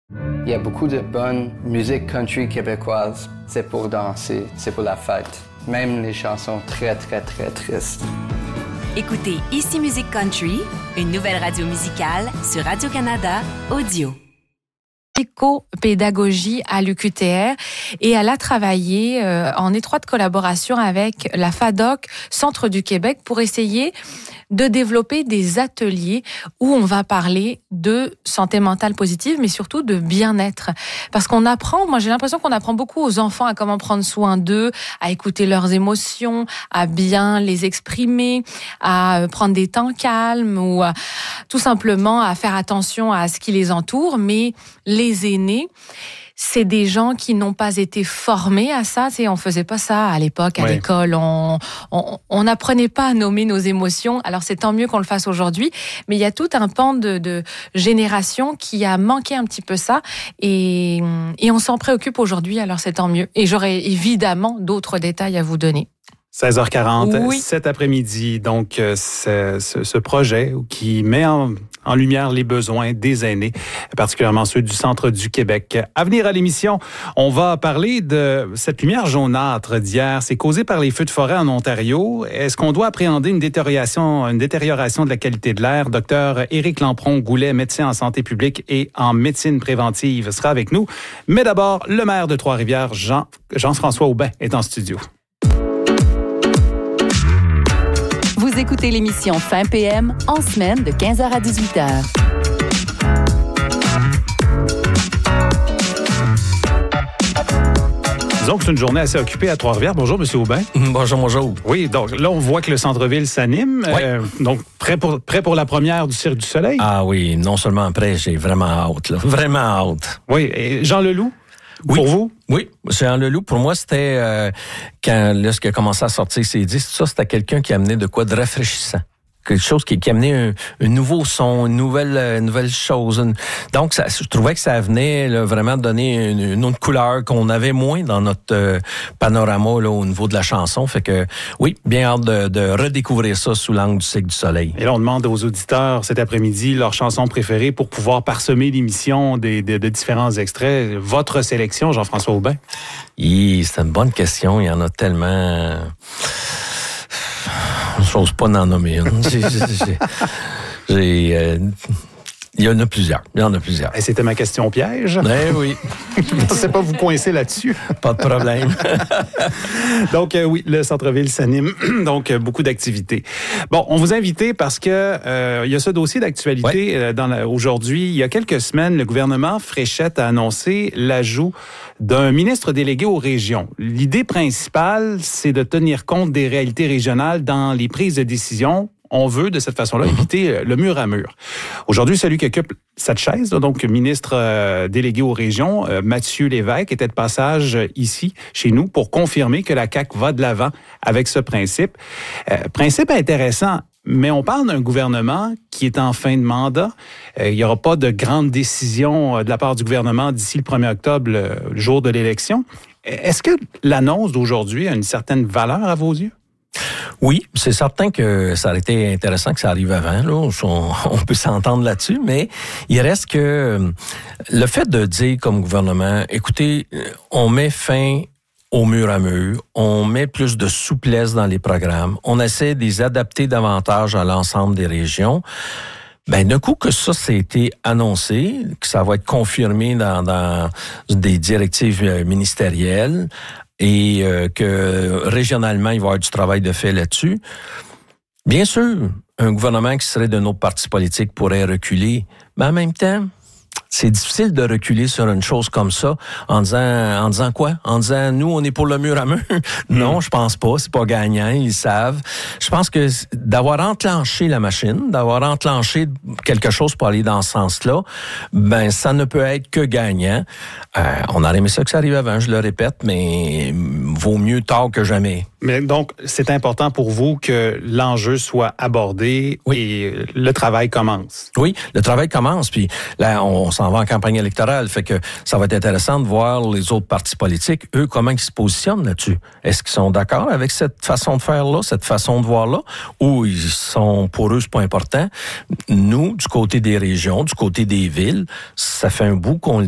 Il y a beaucoup de bonne musique country québécoise. C'est pour danser, c'est pour la fête. Même les chansons très, très, très tristes. Écoutez Ici Musique Country, une nouvelle radio musicale sur Radio-Canada Audio. Psychopédagogie à l'UQTR et elle a travaillé en étroite collaboration avec la FADOC, Centre du Québec, pour essayer de développer des ateliers où on va parler de santé mentale positive, mais surtout de bien-être. Parce qu'on apprend, moi j'ai l'impression qu'on apprend beaucoup aux enfants à comment prendre soin d'eux, à écouter leurs émotions, à bien les exprimer, à prendre des temps calmes ou tout simplement à faire attention à ce qui les entoure. Mais les aînés, c'est des gens qui n'ont pas été formés à ça. On faisait pas ça à l'époque, à l'école. On n'apprenait pas à nommer nos émotions. Alors c'est tant mieux qu'on le fasse aujourd'hui. Mais il y a tout un pan de génération qui a manqué un petit peu ça. Et on s'en préoccupe aujourd'hui, alors c'est tant mieux. Et j'aurai évidemment d'autres détails à vous donner. 16h40, cet après-midi, donc ce projet qui met en lumière les besoins des aînés, particulièrement ceux du centre du Québec. À venir à l'émission, on va parler de cette lumière jaunâtre d'hier. C'est causé par les feux de forêt en Ontario. Est-ce qu'on doit appréhender une détérioration de la qualité de l'air? Docteur Éric Lampron-Goulet, médecin en santé publique et en médecine préventive, sera avec nous. Mais d'abord, le maire de Trois-Rivières, Jean-François Aubin, est en studio. Vous écoutez l'émission Fin PM en semaine de 15h à 18h. Disons que c'est une journée assez occupée à Trois-Rivières. Bonjour, M. Aubin. Bonjour. Oui, donc là, on voit que le centre-ville s'anime. Oui. Donc, prêt pour la première du Cirque du Soleil? Ah oui, non seulement prêt, j'ai vraiment hâte, là. Vraiment hâte. Oui, et Jean Leloup? Oui. Pour vous? Oui, Jean Leloup, pour moi, c'était lorsqu'il a commencé à sortir ses disques, ça, c'était quelqu'un qui amenait de quoi de rafraîchissant. Quelque chose qui amenait un nouveau son, une nouvelle chose. Donc, je trouvais que ça venait là, vraiment donner une autre couleur qu'on avait moins dans notre panorama là, au niveau de la chanson. Fait que, oui, bien hâte de redécouvrir ça sous l'angle du Cirque du Soleil. Et là, on demande aux auditeurs cet après-midi leur chanson préférée pour pouvoir parsemer l'émission de différents extraits. Votre sélection, Jean-François Aubin? C'est une bonne question. Il y en a tellement... Je n'ose pas en nommer une. Il y en a plusieurs. Et c'était ma question piège. Oui. Je ne pensais pas vous coincer là-dessus. Pas de problème. Donc, oui, le centre-ville s'anime. Donc, beaucoup d'activités. Bon, on vous a invité parce que il y a ce dossier d'actualité aujourd'hui. Il y a quelques semaines, le gouvernement Fréchette a annoncé l'ajout d'un ministre délégué aux régions. L'idée principale, c'est de tenir compte des réalités régionales dans les prises de décision. On veut, de cette façon-là, éviter le mur à mur. Aujourd'hui, celui qui occupe cette chaise, donc ministre délégué aux régions, Mathieu Lévesque, était de passage ici, chez nous, pour confirmer que la CAQ va de l'avant avec ce principe. Principe intéressant, mais on parle d'un gouvernement qui est en fin de mandat. Il n'y aura pas de grandes décisions de la part du gouvernement d'ici le 1er octobre, le jour de l'élection. Est-ce que l'annonce d'aujourd'hui a une certaine valeur à vos yeux? Oui, c'est certain que ça aurait été intéressant que ça arrive avant. Là. On peut s'entendre là-dessus, mais il reste que le fait de dire comme gouvernement, écoutez, on met fin au mur à mur, on met plus de souplesse dans les programmes, on essaie de les adapter davantage à l'ensemble des régions. Ben, d'un coup que ça s'est été annoncé, que ça va être confirmé dans des directives ministérielles, et que régionalement, il va y avoir du travail de fait là-dessus. Bien sûr, un gouvernement qui serait d'un autre parti politique pourrait reculer, mais en même temps, c'est difficile de reculer sur une chose comme ça en disant quoi? En disant, nous, on est pour le mur à mur? Non, je pense pas. C'est pas gagnant. Ils savent. Je pense que d'avoir enclenché la machine, d'avoir enclenché quelque chose pour aller dans ce sens-là, ben, ça ne peut être que gagnant. On aurait aimé ça que ça arrive avant, je le répète, mais vaut mieux tard que jamais. Mais donc, c'est important pour vous que l'enjeu soit abordé et le travail commence. Oui, le travail commence. Puis là, on s'en va en campagne électorale. Fait que ça va être intéressant de voir les autres partis politiques, eux, comment ils se positionnent là-dessus. Est-ce qu'ils sont d'accord avec cette façon de faire-là, cette façon de voir-là, ou ils sont, pour eux, c'est pas important. Nous, du côté des régions, du côté des villes, ça fait un bout qu'on le